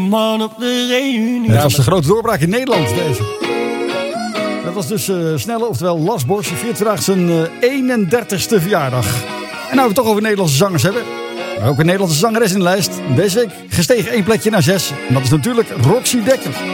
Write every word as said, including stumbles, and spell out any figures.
Man op de reunie. Ja, dat was de grote doorbraak in Nederland, deze. Dat was dus uh, Snelle, oftewel Las Bosch, viert vandaag zijn uh, eenendertigste verjaardag. En nou we het toch over Nederlandse zangers hebben. Ook een Nederlandse zangeres in de lijst. Deze week gestegen één plekje naar zes. En dat is natuurlijk Roxy Dekker.